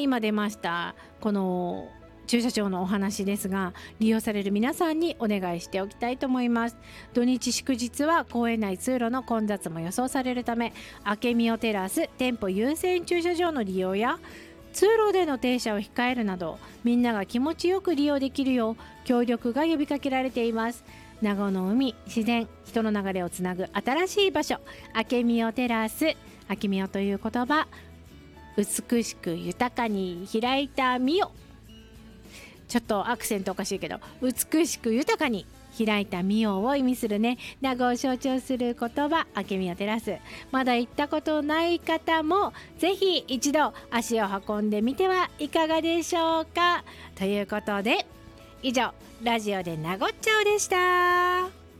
今出ましたこの駐車場のお話ですが、利用される皆さんにお願いしておきたいと思います。土日祝日は公園内通路の混雑も予想されるため、明美オテラス店舗優先駐車場の利用や通路での停車を控えるなど、みんなが気持ちよく利用できるよう協力が呼びかけられています。名護の海、自然、人の流れをつなぐ新しい場所、明美オテラス。明美オという言葉、美しく豊かに開いた美を、ちょっとアクセントおかしいけど、美しく豊かに開いた美をを意味するね、名護を象徴する言葉、明美オテラス。まだ行ったことない方もぜひ一度足を運んでみてはいかがでしょうか。ということで、以上ラジオでなごっちゃおでした。